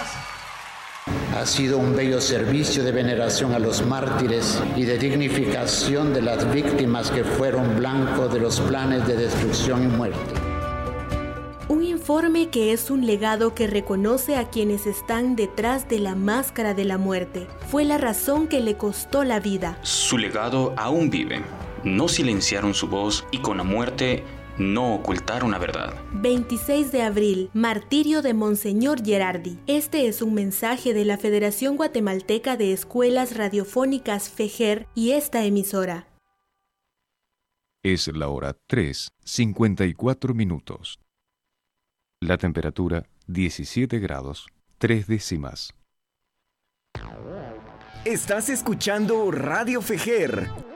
Ha sido un bello servicio de veneración a los mártires y de dignificación de las víctimas que fueron blanco de los planes de destrucción y muerte. Un informe que es un legado que reconoce a quienes están detrás de la máscara de la muerte. Fue la razón que le costó la vida. Su legado aún vive. No silenciaron su voz y con la muerte no ocultaron la verdad. 26 de abril, martirio de Monseñor Gerardi. Este es un mensaje de la Federación Guatemalteca de Escuelas Radiofónicas FEGER y esta emisora. Es la hora 3:54 minutos. La temperatura 17 grados 3 décimas. Estás escuchando Radio FEGER